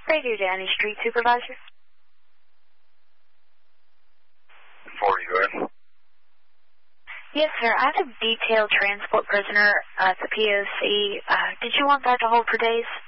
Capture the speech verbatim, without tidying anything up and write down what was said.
Radio Downey Street Supervisor. For you in? Yes, sir. I have a detailed transport prisoner uh, at the P O C. Uh, did you want that to hold for days?